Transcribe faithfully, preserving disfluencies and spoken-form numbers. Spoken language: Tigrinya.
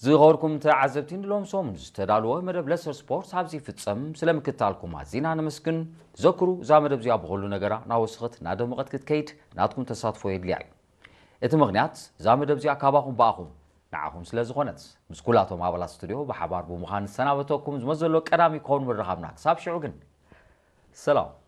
ዝኸርኩም ተዓዘብቲ ንሎም ሶሙን ዝተዳልወ መደብ ለሰር ስፖርት ኣብዚ ፍጸም ስለምክታልኩም ኣዚና ነመስግን ዘክሩ ዛ መደብ እዚኣ ብኹሉ ነገራ ናወስኸት ናደመቐት ክትከይድ ናትኩም ተሳትፎ የድልያ እዩ እቲ ምኽንያት ዛ መደብ እዚኣ ካባኹም በኣኹም ንዓኹም ስለ ዝኾነት ምስ ኩላቶም ኣባላት ስቱድዮ ብሓባር ብምዃን ሰናበተኩም ዝመዘሎ ቀዳሚ ክኸውን ምረኻብና ክሳብ ሽዑ ግን ሰላም